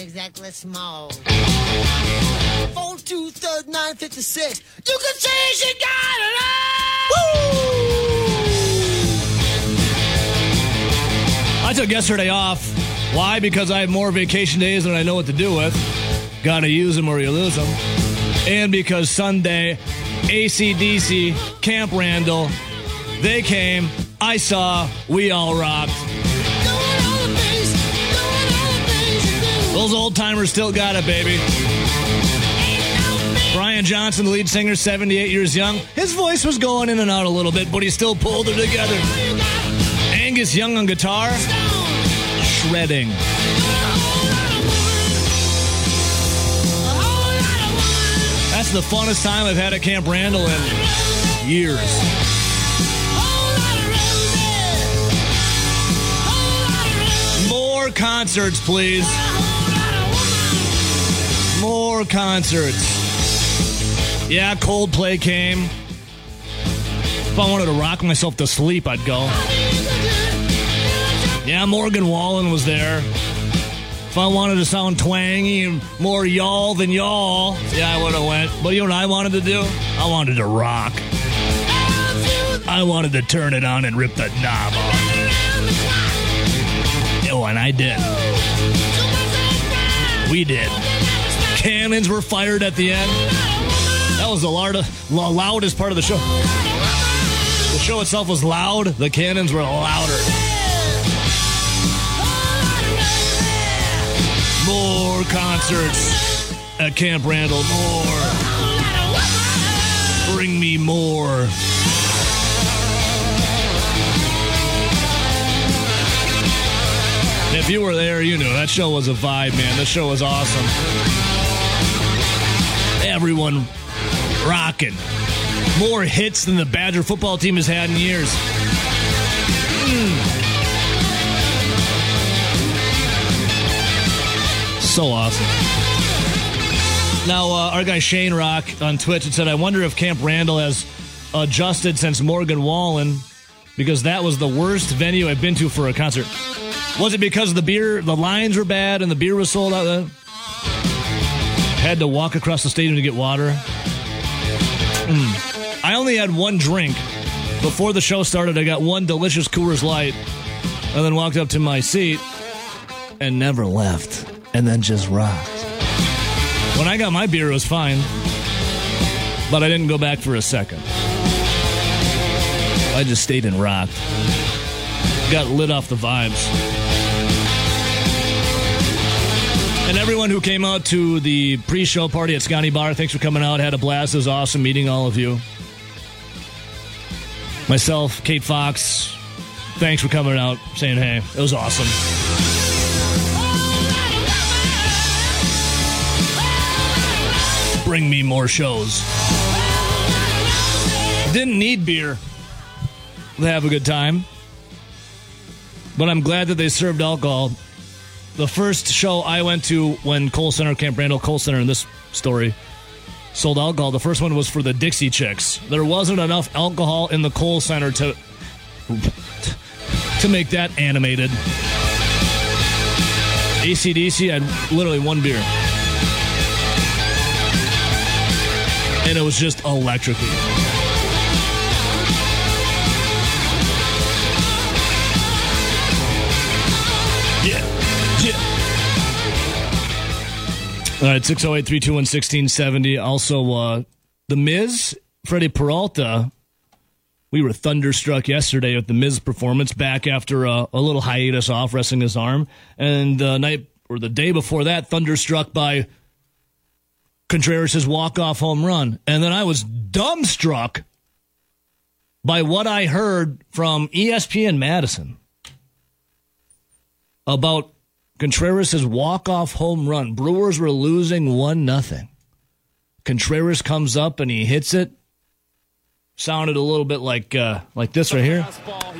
Exactly small. 4-2-3-9-56. You can say she got it all. Woo! I took yesterday off. Why? Because I have more vacation days than I know what to do with. Gotta use them or you lose them. And because Sunday, AC/DC, Camp Randall, they came, I saw, we all rocked. Those old timers still got it, baby. Brian Johnson, the lead singer, 78 years young. His voice was going in and out a little bit, but he still pulled it together. Angus Young on guitar, shredding. That's the funnest time I've had at Camp Randall in years. More concerts, please. More concerts. Yeah, Coldplay came. If I wanted to rock myself to sleep, I'd go. Yeah, Morgan Wallen was there. If I wanted to sound twangy and more y'all than y'all, yeah, I would have went. But you know what I wanted to do? I wanted to rock. I wanted to turn it on and rip the knob off. Oh, and I did. We did. Cannons were fired at the end. That was the loudest part of the show. The show itself was loud. The cannons were louder. More concerts at Camp Randall. More. Bring me more. If you were there, you knew that show was a vibe, man. That show was awesome. Everyone rocking. More hits than the Badger football team has had in years. So awesome. Now, our guy Shane Rock on Twitch had said, I wonder if Camp Randall has adjusted since Morgan Wallen, because that was the worst venue I've been to for a concert. Was it because the lines were bad and the beer was sold out? Had to walk across the stadium to get water. I only had one drink. Before the show started, I got one delicious Coors Light and then walked up to my seat and never left and then just rocked. When I got my beer, it was fine, but I didn't go back for a second. I just stayed and rocked. Got lit off the vibes. And everyone who came out to the pre-show party at Scotty Bar, thanks for coming out. Had a blast. It was awesome meeting all of you. Myself, Kate Fox, thanks for coming out, saying hey. It was awesome. Bring me more shows. Didn't need beer to have a good time. But I'm glad that they served alcohol. The first show I went to when Kohl Center, Camp Randall Kohl Center in this story, sold alcohol, the first one was for the Dixie Chicks. There wasn't enough alcohol in the Kohl Center to make that animated. AC/DC had literally one beer. And it was just electric. Yeah. All right, 608-321-1670. Also, The Miz, Freddie Peralta. We were thunderstruck yesterday with The Miz performance, back after a little hiatus off wrestling his arm. And the day before that, thunderstruck by Contreras' walk-off home run. And then I was dumbstruck by what I heard from ESPN Madison about Contreras' walk-off home run. Brewers were losing 1-0. Contreras comes up and he hits it. Sounded a little bit like this right here.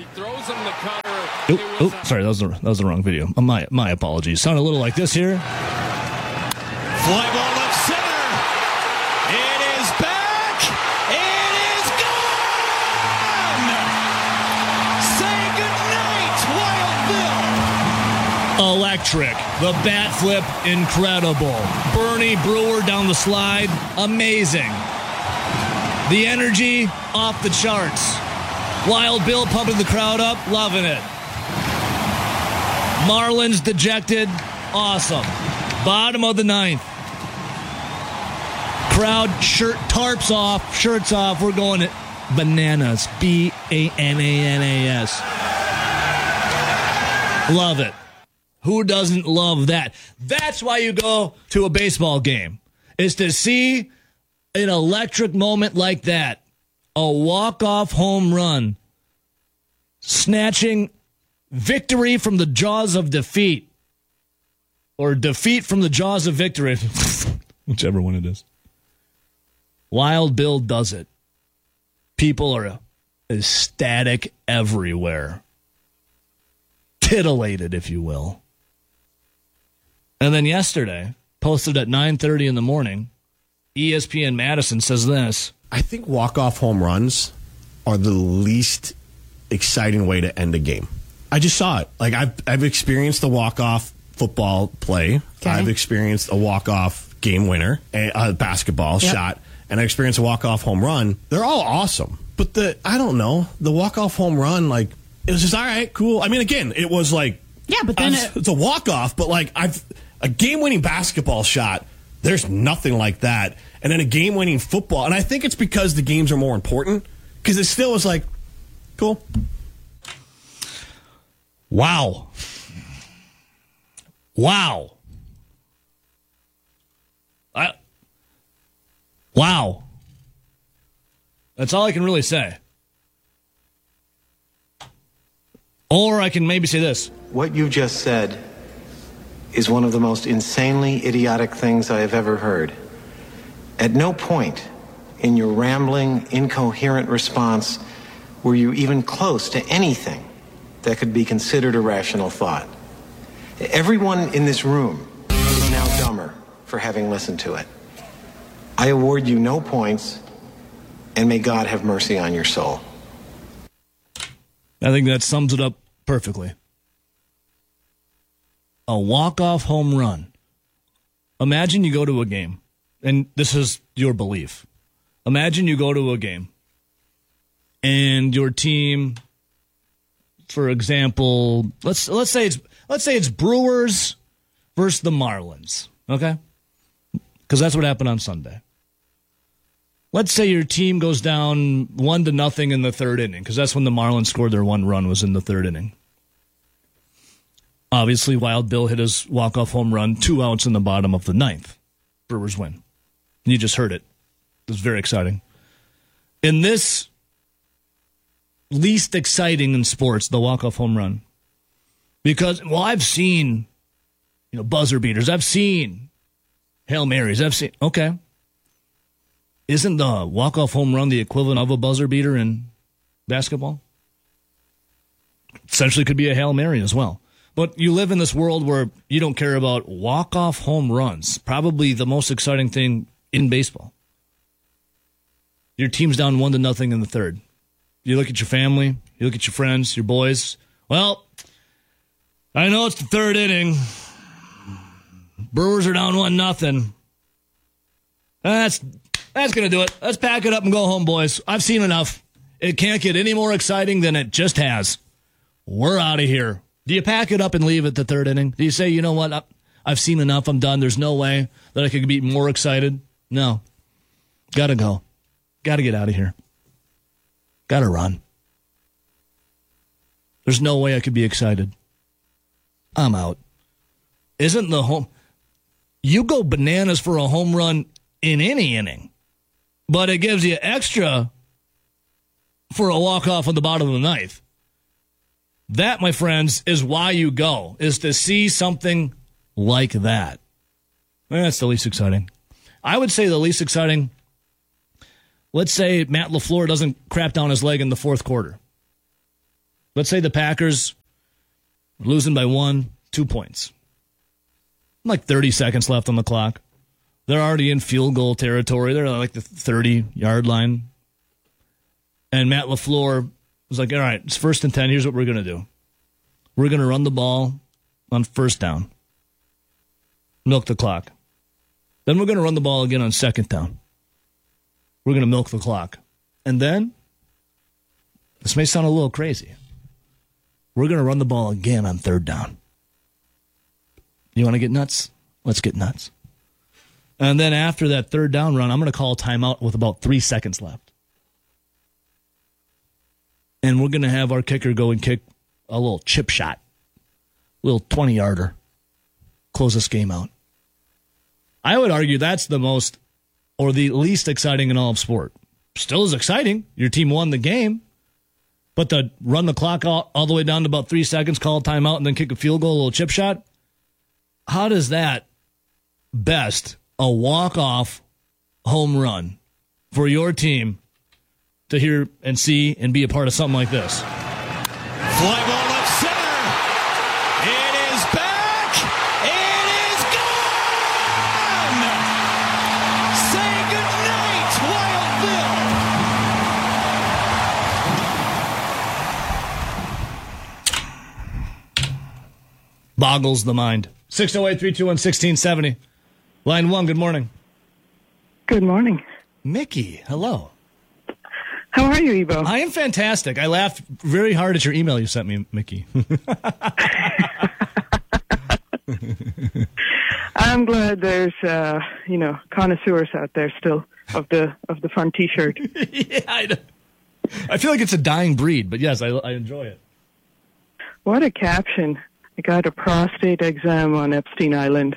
Sorry, that was the wrong video. My apologies. Sounded a little like this here. Fly ball left center. It is back. It is gone. Say goodnight, Wild Bill. Electric. The bat flip, incredible. Bernie Brewer down the slide, amazing. The energy, off the charts. Wild Bill pumping the crowd up, loving it. Marlins dejected, awesome. Bottom of the ninth. Crowd tarps off, shirts off. We're going bananas. BANANAS. Love it. Who doesn't love that? That's why you go to a baseball game, is to see an electric moment like that. A walk-off home run. Snatching victory from the jaws of defeat. Or defeat from the jaws of victory. Whichever one it is. Wild Bill does it. People are ecstatic everywhere. Titillated, if you will. And then yesterday, posted at 9:30 in the morning, ESPN Madison says this. I think walk-off home runs are the least exciting way to end a game. I just saw it. Like, I've experienced a walk-off football play. Okay. I've experienced a walk-off game winner, a basketball shot, and I experienced a walk-off home run. They're all awesome. But the walk-off home run, like, it was just, all right, cool. I mean, again, it was like, yeah, but then it's a walk-off, but like, a game-winning basketball shot, there's nothing like that. And then a game-winning football, and I think it's because the games are more important, because it still was like, cool. Wow. Wow. Wow. That's all I can really say. Or I can maybe say this. What you just said is one of the most insanely idiotic things I have ever heard. At no point in your rambling, incoherent response were you even close to anything that could be considered a rational thought. Everyone in this room is now dumber for having listened to it. I award you no points, and may God have mercy on your soul. I think that sums it up perfectly. A walk-off home run. Imagine you go to a game, and this is your belief. Imagine you go to a game, and your team, for example, let's say it's Brewers versus the Marlins, okay? Because that's what happened on Sunday. Let's say your team goes down 1-0 in the third inning, because that's when the Marlins scored their one run, was in the third inning. Obviously, Wild Bill hit his walk-off home run, 2 outs in the bottom of the ninth. Brewers win. You just heard it. It was very exciting. In this least exciting in sports, the walk-off home run, because, well, I've seen, buzzer beaters. I've seen Hail Marys. Okay. Isn't the walk-off home run the equivalent of a buzzer beater in basketball? Essentially could be a Hail Mary as well. But you live in this world where you don't care about walk-off home runs. Probably the most exciting thing in baseball. Your team's down 1-0 in the third. You look at your family, you look at your friends, your boys. Well, I know it's the third inning. Brewers are down 1-0. That's going to do it. Let's pack it up and go home, boys. I've seen enough. It can't get any more exciting than it just has. We're out of here. Do you pack it up and leave at the third inning? Do you say, you know what, I've seen enough, I'm done, there's no way that I could be more excited? No. Gotta go. Gotta get out of here. Gotta run. There's no way I could be excited. I'm out. Isn't the home... You go bananas for a home run in any inning, but it gives you extra for a walk-off on the bottom of the ninth. That, my friends, is why you go, is to see something like that. That's the least exciting. I would say the least exciting, let's say Matt LaFleur doesn't crap down his leg in the fourth quarter. Let's say the Packers are losing by 1-2 points. Like 30 seconds left on the clock. They're already in field goal territory. They're like the 30-yard line. And Matt LaFleur was like, all right, it's 1st and 10. Here's what we're going to do. We're going to run the ball on first down. milk the clock. Then we're going to run the ball again on second down. We're going to milk the clock. And then, this may sound a little crazy, we're going to run the ball again on third down. You want to get nuts? Let's get nuts. And then after that third down run, I'm going to call a timeout with about 3 seconds left. And we're going to have our kicker go and kick a little chip shot, a little 20-yarder, close this game out. I would argue that's the most or the least exciting in all of sport. Still is exciting. Your team won the game. But to run the clock all the way down to about 3 seconds, call a timeout, and then kick a field goal, a little chip shot, how does that best a walk-off home run for your team to hear and see and be a part of something like this? Fly ball left center. It is back. It is gone. Say goodnight, Wild Bill. Boggles the mind. 608-321-1670. Line 1, good morning. Good morning. Mickey, hello. How are you, Ebo? I am fantastic. I laughed very hard at your email you sent me, Mickey. I'm glad there's connoisseurs out there still of the fun T-shirt. Yeah, I feel like it's a dying breed, but yes, I enjoy it. What a caption. I got a prostate exam on Epstein Island.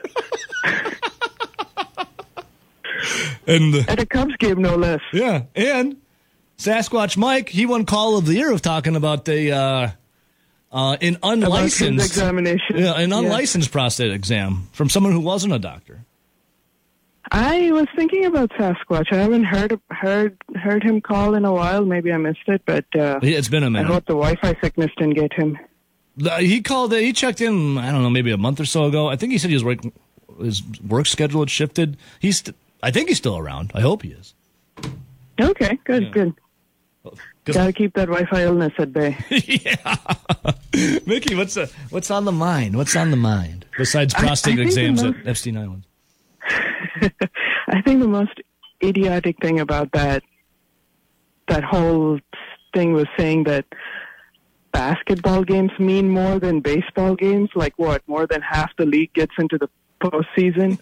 And At a Cubs game, no less. yeah, and Sasquatch Mike, he won Call of the Year of talking about an unlicensed examination. Yeah, an unlicensed prostate exam from someone who wasn't a doctor. I was thinking about Sasquatch. I haven't heard him call in a while. Maybe I missed it, but It's been a I minute. hope the Wi-Fi sickness didn't get him. He called. He checked in. I don't know, maybe a month or so ago. I think he said his work schedule had shifted. I think he's still around. I hope he is. Okay, good. Got to keep that Wi-Fi illness at bay. Yeah, Mickey, what's on the mind? What's on the mind besides prostate I think exams the at Epstein Island? I think the most idiotic thing about that whole thing was saying that basketball games mean more than baseball games. Like what? More than half the league gets into the postseason.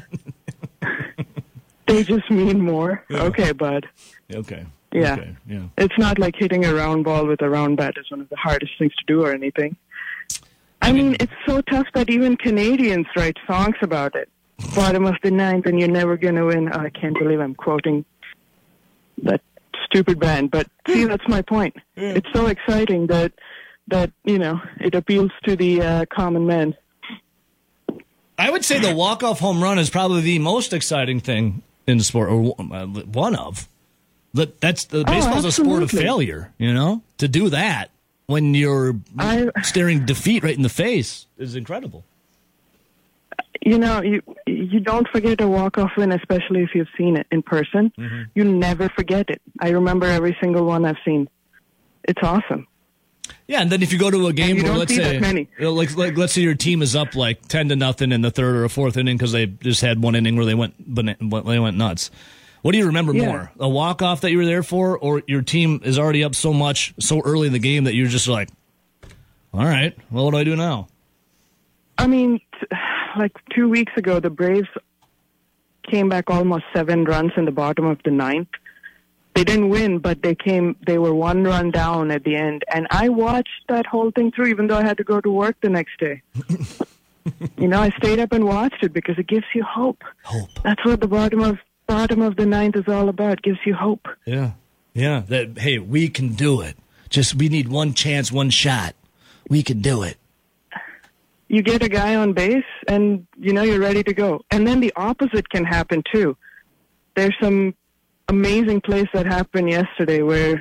They just mean more. Yeah. Okay, bud. Okay. Yeah. Okay. Yeah. It's not like hitting a round ball with a round bat is one of the hardest things to do or anything. I mean, it's so tough that even Canadians write songs about it. Bottom of the ninth and you're never going to win. Oh, I can't believe I'm quoting that stupid band. But see, that's my point. Yeah. It's so exciting that it appeals to the common man. I would say the walk-off home run is probably the most exciting thing in the sport, or one of. Baseball's a sport of failure, To do that when you're staring defeat right in the face is incredible. You don't forget a walk-off win, especially if you've seen it in person. Mm-hmm. You never forget it. I remember every single one I've seen. It's awesome. Yeah, and then if you go to a game where let's say let's say your team is up like 10-0 in the third or fourth inning because they just had one inning where they went nuts. What do you remember more? A walk-off that you were there for, or your team is already up so much so early in the game that you're just like, all right, well, what do I do now? I mean, like 2 weeks ago, the Braves came back almost 7 runs in the bottom of the ninth. They didn't win, but they were 1 run down at the end. And I watched that whole thing through, even though I had to go to work the next day. I stayed up and watched it because it gives you hope. Hope. That's what the bottom of the ninth is all about. It gives you hope. Yeah. Yeah. Hey, we can do it. We need one chance, one shot. We can do it. You get a guy on base and, you're ready to go. And then the opposite can happen too. There's some amazing plays that happened yesterday where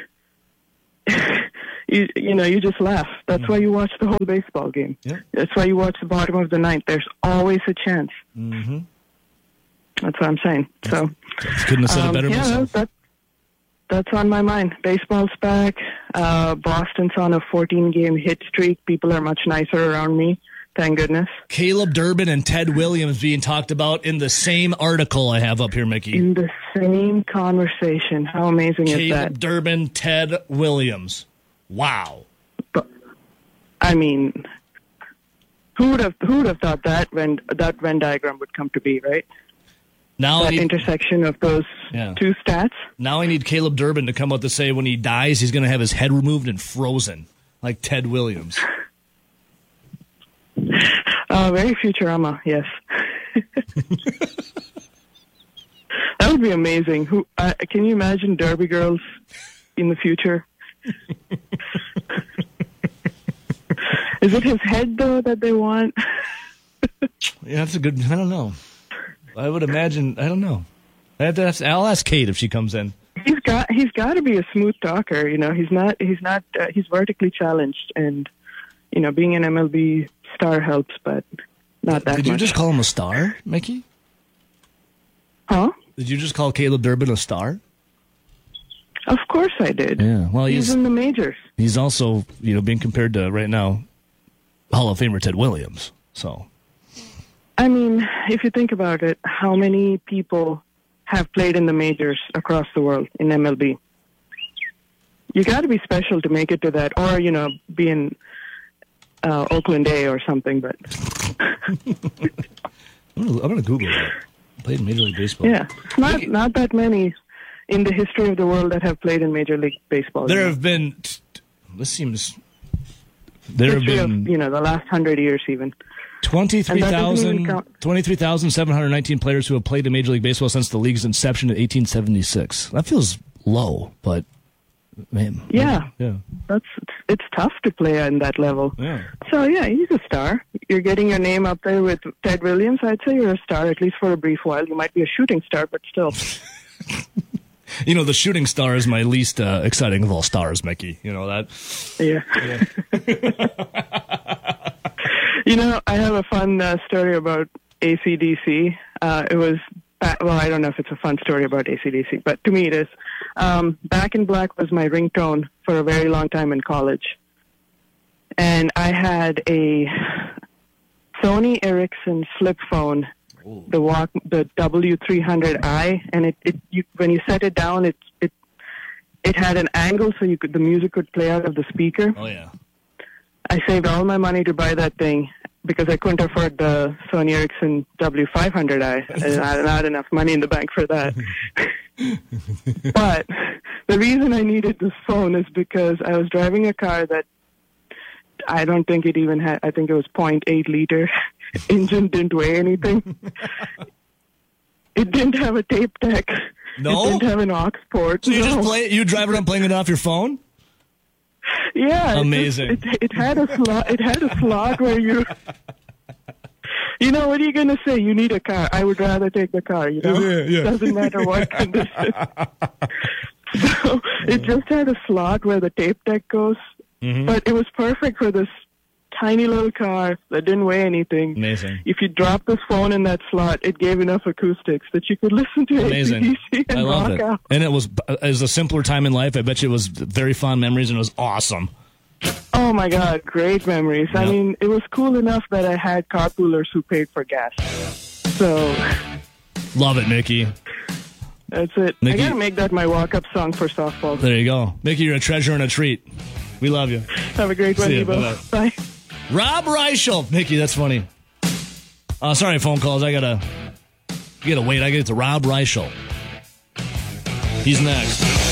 you just laugh. That's why you watch the whole baseball game. Yeah. That's why you watch the bottom of the ninth. There's always a chance. Mm-hmm. That's what I'm saying. So couldn't have said it better myself. That's on my mind. Baseball's back. Boston's on a 14-game hit streak. People are much nicer around me thank goodness. Caleb Durbin and Ted Williams being talked about in the same article I have up here, Mickey. In the same conversation. How amazing is Caleb that? Durbin, Ted Williams. Wow. But, I mean, who would have thought that Venn diagram would come to be, right? Now That intersection of those two stats. Now I need Caleb Durbin to come out to say when he dies, he's going to have his head removed and frozen, like Ted Williams. Very Futurama, yes. That would be amazing. Can you imagine Derby Girls in the future? Is it his head, though, that they want? Yeah, that's a good... I don't know. I would imagine... I don't know. I'll ask Kate if she comes in. He's got to be a smooth talker. You know, he's vertically challenged, and you know, being an MLB star helps, but not that much. Did you just call him a star, Mickey? Huh? Did you just call Caleb Durbin a star? Of course I did. Yeah. Well, he's in the majors. He's also, being compared to right now Hall of Famer Ted Williams. So, I mean, if you think about it, how many people have played in the majors across the world in MLB? You got to be special to make it to that, or be in Oakland A or something. But I'm gonna Google that. Played in Major League Baseball. Yeah, it's not that many in the history of the world that have played in Major League Baseball. There have been. This seems. There have been, the last 100 years even. 23,719 players who have played in Major League Baseball since the league's inception in 1876. That feels low, but man. Yeah. It's tough to play in that level. Yeah. So yeah, he's a star. You're getting your name up there with Ted Williams. I'd say you're a star, at least for a brief while. You might be a shooting star, but still. The shooting star is my least exciting of all stars, Mickey. You know that? Yeah. I have a fun story about AC/DC. It was, I don't know if it's a fun story about AC/DC, but to me it is. Back in Black was my ringtone for a very long time in college. And I had a Sony Ericsson flip phone, the W300i, and when you set it down, it had an angle so the music could play out of the speaker. Oh yeah. I saved all my money to buy that thing because I couldn't afford the Sony Ericsson W500i. And I had enough money in the bank for that. But the reason I needed this phone is because I was driving a car that I don't think it even had, I think it was 0.8 liter. Engine didn't weigh anything. It didn't have a tape deck. No? It didn't have an aux port. So you drive around playing it off your phone? Yeah. Amazing. It had a slot. It had a slot where you. What are you going to say? You need a car. I would rather take the car, Yeah. Doesn't matter what condition. So it just had a slot where the tape deck goes. Mm-hmm. But it was perfect for this tiny little car that didn't weigh anything. Amazing. If you dropped this phone in that slot, it gave enough acoustics that you could listen to Amazing. AC/DC and I love rock it. out. And it was a simpler time in life. I bet you it was very fond memories, and it was awesome. Oh, my God. Great memories. Yep. I mean, it was cool enough that I had carpoolers who paid for gas. So Love it, Mickey. that's it. Mickey- I got to make that my walk-up song for softball. There you go. Mickey, you're a treasure and a treat. We love you. Have a great one, See ya. Evo. Bye. Rob Reichel. Mickey, that's funny. Sorry, phone calls. You gotta wait. I gotta get to Rob Reichel. He's next.